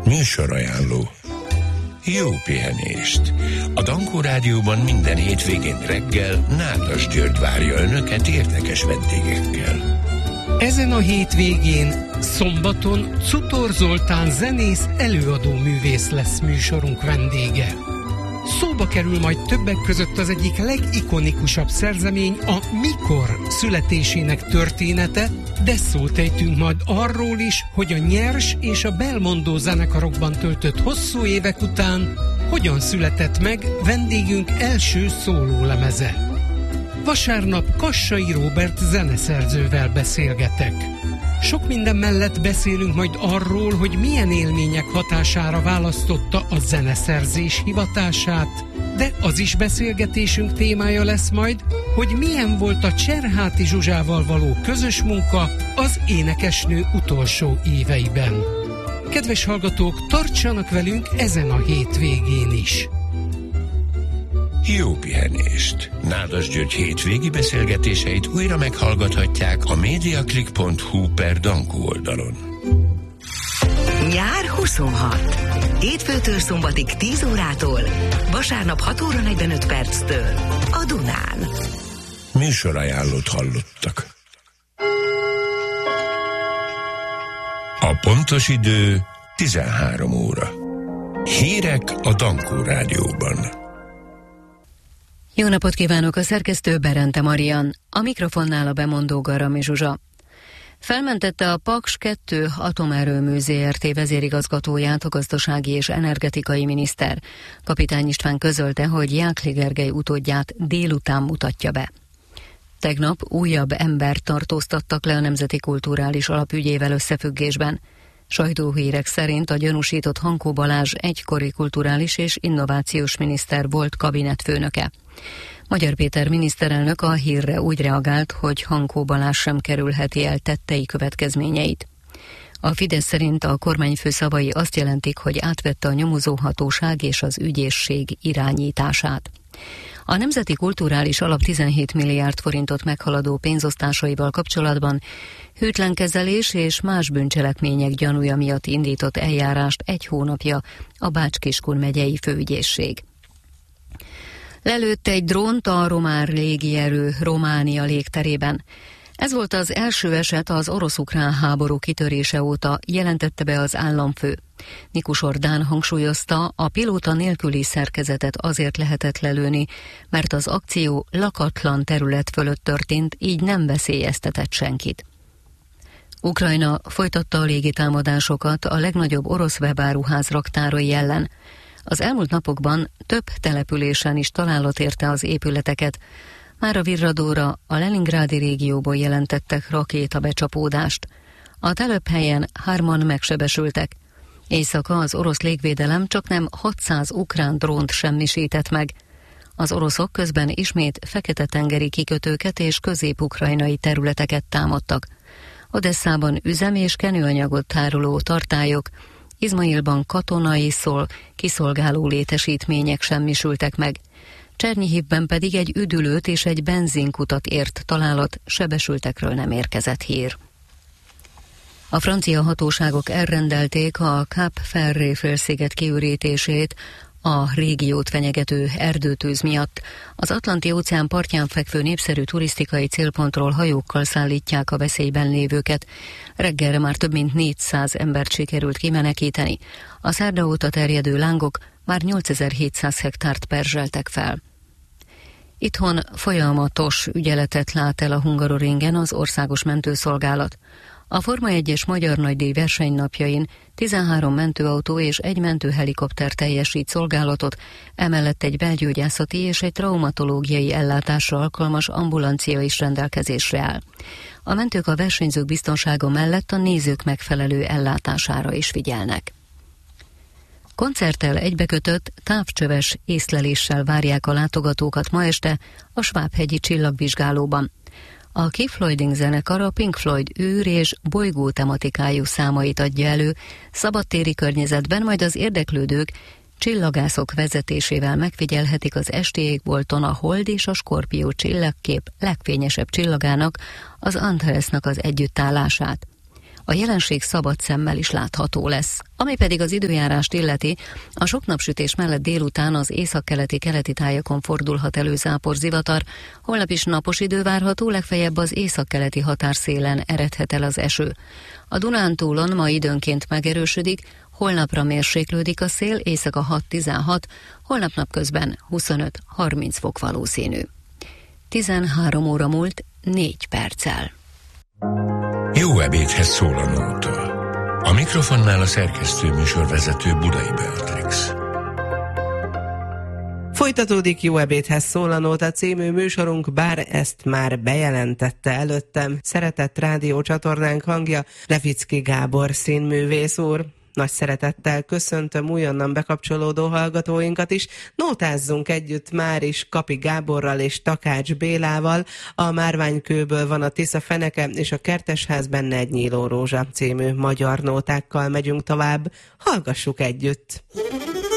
Műsorajánló. Jó pihenést! A Dankó Rádióban minden hétvégén reggel Nádas György várja Önöket érdekes vendégekkel. Ezen a hétvégén, szombaton Cutor Zoltán zenész, előadó művész lesz műsorunk vendége. Szóba kerül majd többek között az egyik legikonikusabb szerzemény, a Mikor születésének története, de szót ejtünk majd arról is, hogy a Nyers és a Belmondo zenekarokban töltött hosszú évek után hogyan született meg vendégünk első szólólemeze. Vasárnap Kassai Róbert zeneszerzővel beszélgetek. Sok minden mellett beszélünk majd arról, hogy milyen élmények hatására választotta a zeneszerzés hivatását, de az is beszélgetésünk témája lesz majd, hogy milyen volt a Cserháti Zsuzsával való közös munka az énekesnő utolsó éveiben. Kedves hallgatók, tartsanak velünk ezen a hétvégén is! Jó pihenést! Nádas György hétvégi beszélgetéseit újra meghallgathatják a mediaclick.hu/Dankó oldalon. Nyár 26. Hétfőtől szombatig 10 órától, vasárnap 6 óra 45 perctől a Dunán. Műsorajánlót hallottak. A pontos idő 13 óra. Hírek a Dankó Rádióban. Jó napot kívánok, a szerkesztő Berente Marian, a mikrofonnál a bemondó Garami Zsuzsa. Felmentette a Paks 2 atomerőmű Zrt. Vezérigazgatóját a gazdasági és energetikai miniszter. Kapitány István közölte, hogy Jákli Gergely utódját délután mutatja be. Tegnap újabb embert tartóztattak le a Nemzeti Kulturális Alap ügyével összefüggésben. Sajtóhírek szerint a gyanúsított Hankó Balázs egykori kulturális és innovációs miniszter volt kabinetfőnöke. Magyar Péter miniszterelnök a hírre úgy reagált, hogy Hankó Balázs sem kerülheti el tettei következményeit. A Fidesz szerint a kormányfő szavai azt jelentik, hogy átvette a nyomozóhatóság és az ügyészség irányítását. A Nemzeti Kulturális Alap 17 milliárd forintot meghaladó pénzosztásaival kapcsolatban hűtlenkezelés és más bűncselekmények gyanúja miatt indított eljárást 1 hónapja a Bács-Kiskun megyei főügyészség. Lelőtt egy drónt a román légierő Románia légterében. Ez volt az első eset az orosz-ukrán háború kitörése óta, jelentette be az államfő. Nikus Ordán hangsúlyozta, a pilóta nélküli szerkezetet azért lehetett lelőni, mert az akció lakatlan terület fölött történt, így nem veszélyeztetett senkit. Ukrajna folytatta a légitámadásokat a legnagyobb orosz webáruház raktárai ellen. Az elmúlt napokban több településen is találat érte az épületeket. Már a Virradóra, a Leningrádi régióból jelentettek rakétabecsapódást. A telephelyen 3-an megsebesültek. Éjszaka az orosz légvédelem csaknem 600 ukrán drónt semmisített meg. Az oroszok közben ismét fekete-tengeri kikötőket és közép-ukrajnai területeket támadtak. Odesszában üzem- és kenőanyagot tároló tartályok, Izmailban katonai kiszolgáló létesítmények semmisültek meg. Csernyihivben pedig egy üdülőt és egy benzinkutat ért találat, sebesültekről nem érkezett hír. A francia hatóságok elrendelték a Cap Ferré-félsziget kiürítését a régiót fenyegető erdőtűz miatt. Az Atlanti-óceán partján fekvő népszerű turisztikai célpontról hajókkal szállítják a veszélyben lévőket. Reggelre már több mint 400 embert sikerült kimenekíteni. A szerda óta terjedő lángok már 8700 hektárt perzseltek fel. Itthon folyamatos ügyeletet lát el a Hungaroringen az Országos Mentőszolgálat. A Forma 1-es Magyar Nagydíj versenynapjain 13 mentőautó és 1 mentőhelikopter teljesít szolgálatot, emellett egy belgyógyászati és egy traumatológiai ellátásra alkalmas ambulancia is rendelkezésre áll. A mentők a versenyzők biztonsága mellett a nézők megfelelő ellátására is figyelnek. Koncerttel egybekötött távcsöves észleléssel várják a látogatókat ma este a Svábhegyi Csillagvizsgálóban. A Keith Floyding zenekar a Pink Floyd űr és bolygó tematikájú számait adja elő, szabadtéri környezetben, majd az érdeklődők csillagászok vezetésével megfigyelhetik az esti égbolton a Hold és a Skorpió csillagkép legfényesebb csillagának, az Antaresnak az együttállását. A jelenség szabad szemmel is látható lesz. Ami pedig az időjárást illeti, a sok napsütés mellett délután az északkeleti-keleti tájakon fordulhat elő záporzivatar, holnap is napos idő várható, legfeljebb az északkeleti határszélen eredhet el az eső. A Dunántúlon ma időnként megerősödik, holnapra mérséklődik a szél, éjszaka 6-16, holnap napközben 25-30 fok valószínű. 13 óra múlt 4 perccel. Jó ebédhez szól a nóta. A mikrofonnál a szerkesztő műsorvezető Budai Beatrix. Folytatódik Jó ebédhez szól a nóta című műsorunk, bár ezt már bejelentette előttem szeretett rádiócsatornánk hangja, Levicki Gábor színművész úr. Nagy szeretettel köszöntöm újonnan bekapcsolódó hallgatóinkat is. Nótázzunk együtt már is Kapi Gáborral és Takács Bélával. A Márványkőből van a Tisza feneke, és a Kertesház benne egy nyíló rózsa című magyar nótákkal megyünk tovább. Hallgassuk együtt!